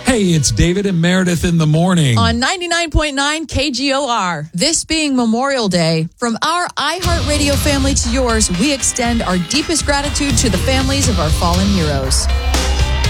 Hey, it's David and Meredith in the morning. On 99.9 KGOR. This being Memorial Day, from our iHeartRadio family to yours, we extend our deepest gratitude to the families of our fallen heroes.